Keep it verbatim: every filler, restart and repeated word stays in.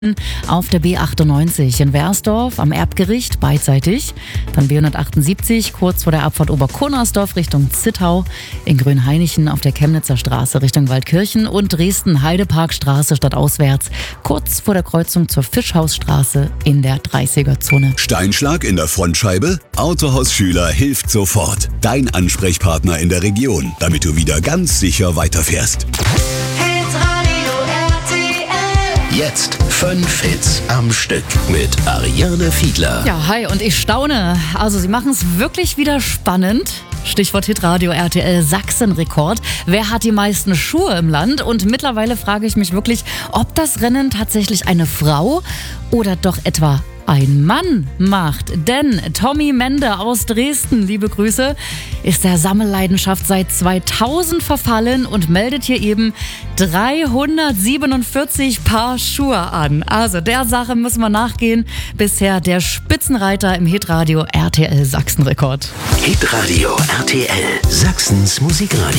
Auf der B achtundneunzig in Wersdorf am Erbgericht beidseitig, dann B hundertachtundsiebzig kurz vor der Abfahrt Oberkunnersdorf Richtung Zittau, in Grünhainichen auf der Chemnitzer Straße Richtung Waldkirchen und Dresden-Heideparkstraße stadtauswärts kurz vor der Kreuzung zur Fischhausstraße in der dreißiger-Zone. Steinschlag in der Frontscheibe? Autohaus Schüler hilft sofort. Dein Ansprechpartner in der Region, damit du wieder ganz sicher weiterfährst. Jetzt fünf Hits am Stück mit Ariane Fiedler. Ja, hi, und ich staune. Also sie machen es wirklich wieder spannend. Stichwort Hitradio R T L Sachsenrekord. Wer hat die meisten Schuhe im Land? Und mittlerweile frage ich mich wirklich, ob das Rennen tatsächlich eine Frau oder doch etwa ein Mann macht. Denn Tommy Mende aus Dresden, liebe Grüße, ist der Sammelleidenschaft seit zweitausend verfallen und meldet hier eben dreihundertsiebenundvierzig Paar Schuhe an. Also der Sache müssen wir nachgehen. Bisher der Spitzenreiter im Hitradio R T L Sachsenrekord. Hitradio R T L Sachsens Musikradio.